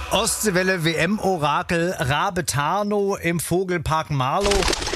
Ostseewelle WM-Orakel Rabe Tarnow im Vogelpark Marlow.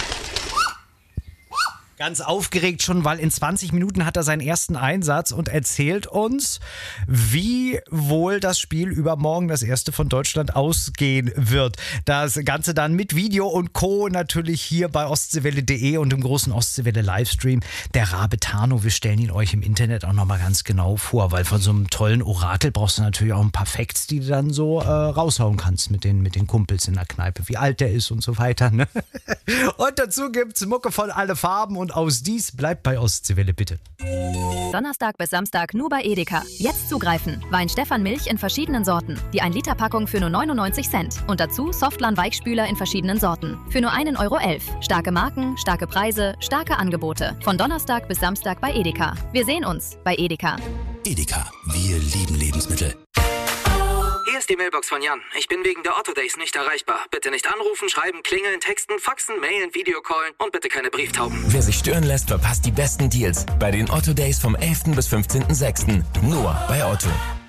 Ganz aufgeregt schon, weil in 20 Minuten hat er seinen ersten Einsatz und erzählt uns, wie wohl das Spiel übermorgen, das erste von Deutschland, ausgehen wird. Das Ganze dann mit Video und Co. natürlich hier bei ostseewelle.de und im großen Ostseewelle-Livestream. Der Rabe Tarnow, wir stellen ihn euch im Internet auch nochmal ganz genau vor, weil von so einem tollen Orakel brauchst du natürlich auch ein paar Facts, die du dann so raushauen kannst mit den Kumpels in der Kneipe, wie alt der ist und so weiter. Ne? Und dazu gibt's Mucke von alle Farben und aus dies bleibt bei Ostseewelle, bitte. Donnerstag bis Samstag nur bei Edeka. Jetzt zugreifen. Wein Stefan Milch in verschiedenen Sorten. Die 1-Liter-Packung für nur 99 Cent. Und dazu Softlan Weichspüler in verschiedenen Sorten. Für nur 1,11 Euro. Starke Marken, starke Preise, starke Angebote. Von Donnerstag bis Samstag bei Edeka. Wir sehen uns bei Edeka. Edeka, wir lieben Lebensmittel. Hier ist die Mailbox von Jan. Ich bin wegen der Otto Days nicht erreichbar. Bitte nicht anrufen, schreiben, klingeln, texten, faxen, mailen, Videocallen und bitte keine Brieftauben. Wer sich stören lässt, verpasst die besten Deals bei den Otto Days vom 11. bis 15.06. Nur bei Otto.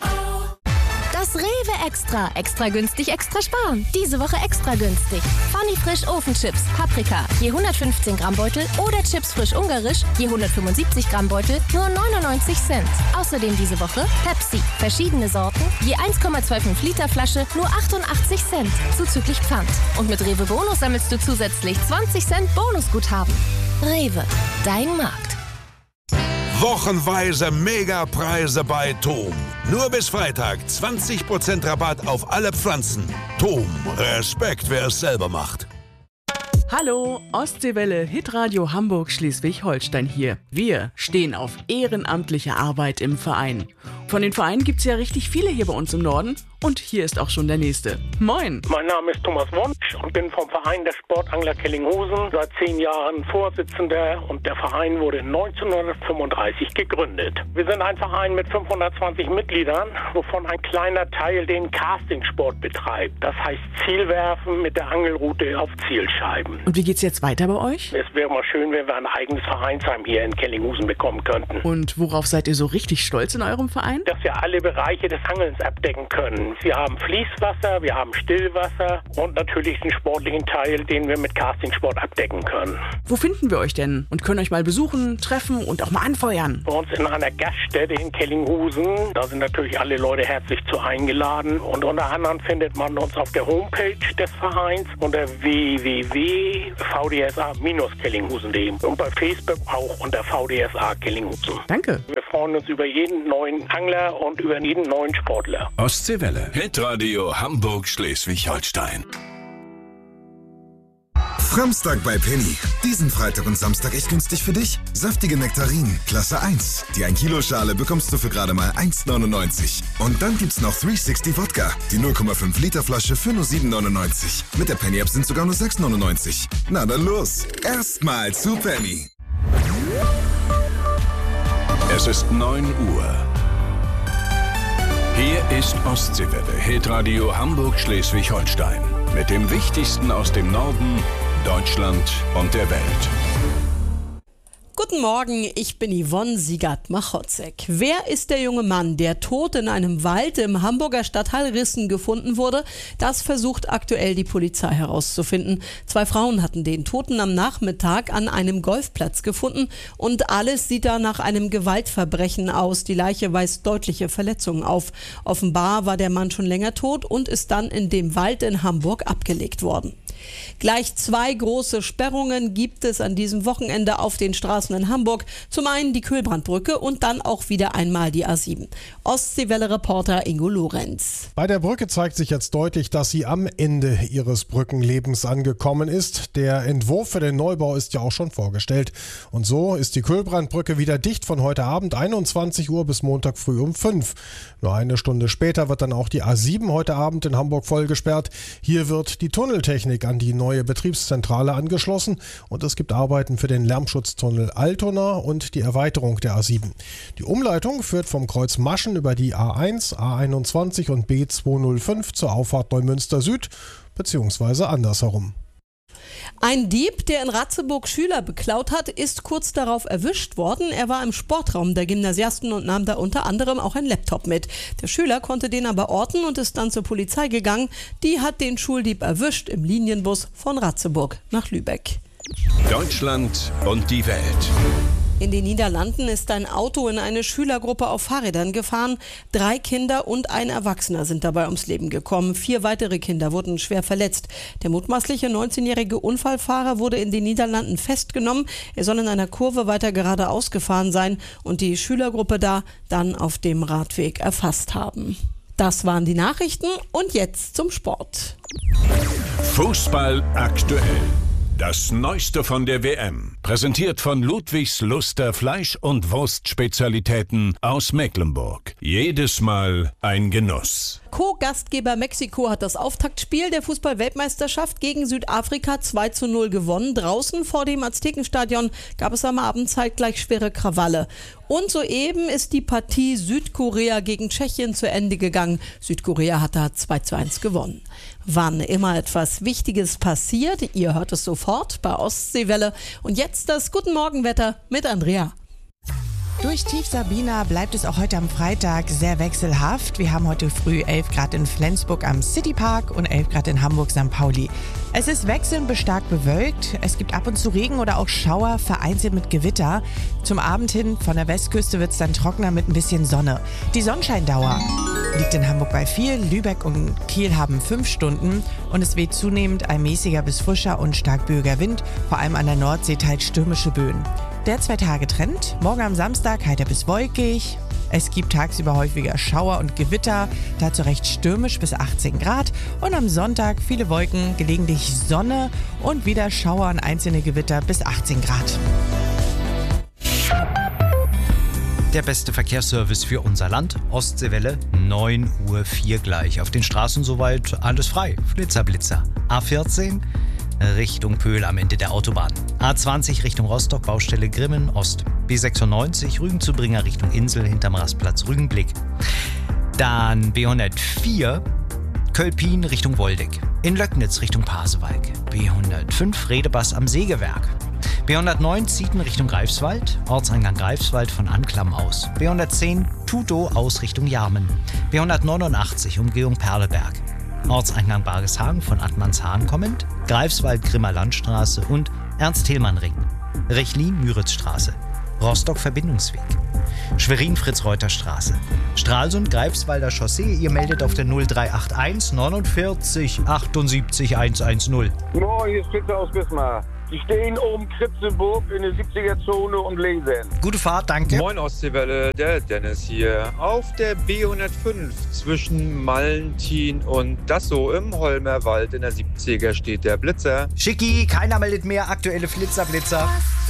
Das Rewe Extra. Extra günstig, extra sparen. Diese Woche extra günstig. Funny Frisch Ofenchips, Paprika, je 115 Gramm Beutel oder Chips frisch ungarisch, je 175 Gramm Beutel, nur 99 Cent. Außerdem diese Woche Pepsi, verschiedene Sorten, je 1,25 Liter Flasche, nur 88 Cent, zuzüglich Pfand. Und mit Rewe Bonus sammelst du zusätzlich 20 Cent Bonusguthaben. Rewe, dein Markt. Wochenweise Megapreise bei TOM. Nur bis Freitag 20% Rabatt auf alle Pflanzen. TOM, Respekt, wer es selber macht. Hallo, Ostseewelle, Hitradio Hamburg Schleswig-Holstein hier. Wir stehen auf ehrenamtliche Arbeit im Verein. Von den Vereinen gibt es ja richtig viele hier bei uns im Norden. Und hier ist auch schon der nächste. Moin! Mein Name ist Thomas Wunsch und bin vom Verein der Sportangler Kellinghusen seit 10 Jahren Vorsitzender und der Verein wurde 1935 gegründet. Wir sind ein Verein mit 520 Mitgliedern, wovon ein kleiner Teil den Castingsport betreibt. Das heißt Zielwerfen mit der Angelrute auf Zielscheiben. Und wie geht's jetzt weiter bei euch? Es wäre mal schön, wenn wir ein eigenes Vereinsheim hier in Kellinghusen bekommen könnten. Und worauf seid ihr so richtig stolz in eurem Verein? Dass wir alle Bereiche des Angelns abdecken können. Wir haben Fließwasser, wir haben Stillwasser und natürlich den sportlichen Teil, den wir mit Castingsport abdecken können. Wo finden wir euch denn und können euch mal besuchen, treffen und auch mal anfeuern? Bei uns in einer Gaststätte in Kellinghusen. Da sind natürlich alle Leute herzlich zu eingeladen. Und unter anderem findet man uns auf der Homepage des Vereins unter www.vdsa-kellinghusen.de und bei Facebook auch unter VDSA Kellinghusen. Danke. Wir freuen uns über jeden neuen Angler und über jeden neuen Sportler. Ostseewelle. Hitradio Hamburg Schleswig-Holstein. Samstag bei Penny. Diesen Freitag und Samstag echt günstig für dich. Saftige Nektarinen, Klasse 1. Die 1 Kilo Schale bekommst du für gerade mal 1,99. Und dann gibt's noch 360 Wodka. Die 0,5 Liter Flasche für nur 7,99. Mit der Penny App sind sogar nur 6,99. Na dann los. Erstmal zu Penny. Es ist 9 Uhr. Hier ist Ostseewelle, Hitradio Hamburg Schleswig-Holstein. Mit dem Wichtigsten aus dem Norden, Deutschland und der Welt. Guten Morgen, ich bin Yvonne Siegert-Machotzek. Wer ist der junge Mann, der tot in einem Wald im Hamburger Stadtteil Rissen gefunden wurde? Das versucht aktuell die Polizei herauszufinden. 2 Frauen hatten den Toten am Nachmittag an einem Golfplatz gefunden und alles sieht da nach einem Gewaltverbrechen aus. Die Leiche weist deutliche Verletzungen auf. Offenbar war der Mann schon länger tot und ist dann in dem Wald in Hamburg abgelegt worden. Gleich 2 große Sperrungen gibt es an diesem Wochenende auf den Straßen in Hamburg. Zum einen die Kühlbrandbrücke und dann auch wieder einmal die A7. Ostseewelle-Reporter Ingo Lorenz. Bei der Brücke zeigt sich jetzt deutlich, dass sie am Ende ihres Brückenlebens angekommen ist. Der Entwurf für den Neubau ist ja auch schon vorgestellt. Und so ist die Kühlbrandbrücke wieder dicht von heute Abend 21 Uhr bis Montag früh um 5. Nur eine Stunde später wird dann auch die A7 heute Abend in Hamburg voll gesperrt. Hier wird die Tunneltechnik an die neue Betriebszentrale angeschlossen und es gibt Arbeiten für den Lärmschutztunnel Altona und die Erweiterung der A7. Die Umleitung führt vom Kreuz Maschen über die A1, A21 und B205 zur Auffahrt Neumünster Süd, beziehungsweise andersherum. Ein Dieb, der in Ratzeburg Schüler beklaut hat, ist kurz darauf erwischt worden. Er war im Sportraum der Gymnasiasten und nahm da unter anderem auch ein Laptop mit. Der Schüler konnte den aber orten und ist dann zur Polizei gegangen. Die hat den Schuldieb erwischt im Linienbus von Ratzeburg nach Lübeck. Deutschland und die Welt. In den Niederlanden ist ein Auto in eine Schülergruppe auf Fahrrädern gefahren. 3 Kinder und ein Erwachsener sind dabei ums Leben gekommen. 4 weitere Kinder wurden schwer verletzt. Der mutmaßliche 19-jährige Unfallfahrer wurde in den Niederlanden festgenommen. Er soll in einer Kurve weiter geradeaus gefahren sein und die Schülergruppe da dann auf dem Radweg erfasst haben. Das waren die Nachrichten und jetzt zum Sport. Fußball aktuell. Das Neueste von der WM, präsentiert von Ludwigs Luster Fleisch- und Wurstspezialitäten aus Mecklenburg. Jedes Mal ein Genuss. Co-Gastgeber Mexiko hat das Auftaktspiel der Fußball-Weltmeisterschaft gegen Südafrika 2:0 gewonnen. Draußen vor dem Aztekenstadion gab es am Abend zeitgleich schwere Krawalle. Und soeben ist die Partie Südkorea gegen Tschechien zu Ende gegangen. Südkorea hat da 2:1 gewonnen. Wann immer etwas Wichtiges passiert, ihr hört es sofort bei Ostseewelle. Und jetzt das Guten Morgen-Wetter mit Andrea. Durch Tief Sabina bleibt es auch heute am Freitag sehr wechselhaft. Wir haben heute früh 11 Grad in Flensburg am Citypark und 11 Grad in Hamburg St. Pauli. Es ist wechselnd bis stark bewölkt. Es gibt ab und zu Regen oder auch Schauer, vereinzelt mit Gewitter. Zum Abend hin von der Westküste wird es dann trockener mit ein bisschen Sonne. Die Sonnenscheindauer liegt in Hamburg bei 4, Lübeck und Kiel haben 5 Stunden und es weht zunehmend ein mäßiger bis frischer und stark böiger Wind, vor allem an der Nordsee teils stürmische Böen. Der 2-Tage-Trend, morgen am Samstag heiter bis wolkig. Es gibt tagsüber häufiger Schauer und Gewitter, dazu recht stürmisch bis 18 Grad. Und am Sonntag viele Wolken, gelegentlich Sonne und wieder Schauer und einzelne Gewitter bis 18 Grad. Der beste Verkehrsservice für unser Land. Ostseewelle, 9:04 Uhr gleich. Auf den Straßen soweit alles frei. Flitzer. A14 Richtung Pöhl am Ende der Autobahn. A20 Richtung Rostock, Baustelle Grimmen Ost. B96 Rügen zu Bringer Richtung Insel hinterm Rastplatz Rügenblick. Dann B104 Kölpin Richtung Woldeck. In Löcknitz Richtung Pasewalk. B105 Redebass am Sägewerk. B109 Zieten Richtung Greifswald, Ortseingang Greifswald von Anklam aus. B110 Tutow aus Richtung Jarmen. B189 Umgehung Perleberg. Ortseingang Bargeshagen von Attmannshahn kommend, Greifswald-Grimmer Landstraße und Ernst-Thälmann-Ring. Rechlin-Müritzstraße. Rostock-Verbindungsweg. Schwerin-Fritz-Reuter-Straße. Stralsund, Greifswalder Chaussee. Ihr meldet auf der 0381 49 78 110. Moin, hier ist Fritze aus Wismar. Die stehen oben Kritzeburg in der 70er-Zone und lesen. Gute Fahrt, danke. Moin Ostseewelle, der Dennis hier. Auf der B105 zwischen Mallentin und Dassow im Holmerwald in der 70er steht der Blitzer. Schicki, keiner meldet mehr aktuelle Flitzer.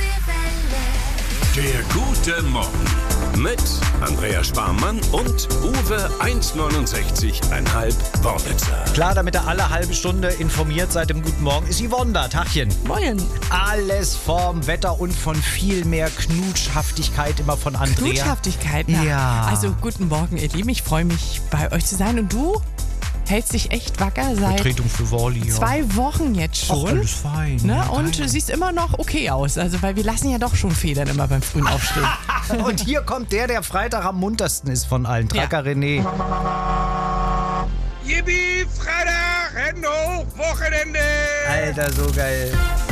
Der gute Morgen mit Andrea Sparmann und Uwe 1,69,5 Worbitzer. Klar, damit ihr alle halbe Stunde informiert seid im Guten Morgen, ist Yvonne da. Tachchen. Moin. Alles vom Wetter und von viel mehr Knutschhaftigkeit immer von Andrea. Knutschhaftigkeit? Ja. Also guten Morgen, ihr Lieben. Ich freue mich, bei euch zu sein. Und du? Hältst dich echt wacker seit Vertretung für Wally, ja. 2 Wochen jetzt schon. Ach, alles fein. Ne? Ja, und du siehst immer noch okay aus. Also, weil wir lassen ja doch schon Federn immer beim frühen Aufstehen. Und hier kommt der Freitag am muntersten ist von allen. Tracker René. Yippie, Freitag, Hände hoch, Wochenende. Alter, so geil.